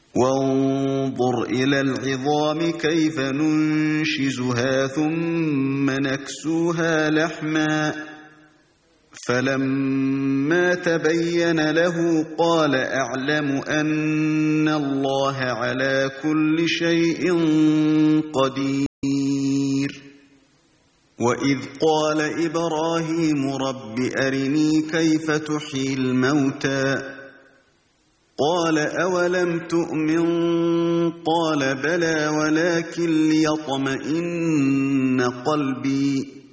وانظر إلى العظام كيف ننشزها ثم نكسوها لحما فلما تبين له قال أعلم أن الله على كل شيء قدير وإذ قال إبراهيم رب أرني كيف تحيي الموتى قال أولم تؤمن قال بلى ولكن ليطمئن قلبي